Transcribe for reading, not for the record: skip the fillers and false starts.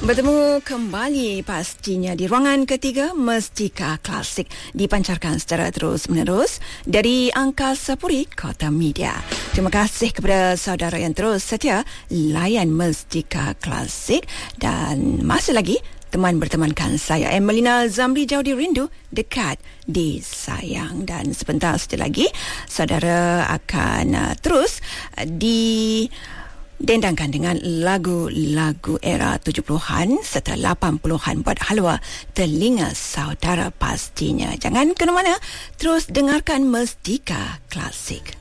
Bertemu kembali pastinya di ruangan ketiga Mestika Klasik, dipancarkan secara terus-menerus dari Angkasa Puri Kota Media. Terima kasih kepada saudara yang terus setia layan Mestika Klasik, dan masih lagi teman bertemankan saya Emelina Zamri, jauh di rindu, dekat di sayang. Dan sebentar saja lagi saudara akan terus dendangkan dengan lagu-lagu era 70-an serta 80-an buat halwa telinga saudara pastinya. Jangan ke mana-mana, terus dengarkan Mestika Klasik.